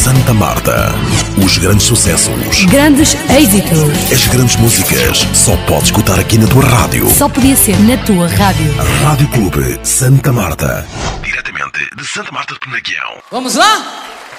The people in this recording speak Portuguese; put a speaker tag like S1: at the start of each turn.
S1: Santa Marta. Os grandes sucessos,
S2: grandes êxitos,
S1: as grandes músicas, só podes escutar aqui na tua rádio.
S2: só podia ser na tua rádio.
S1: Rádio Clube Santa Marta. Diretamente de Santa Marta de Penaguião.
S3: Vamos lá?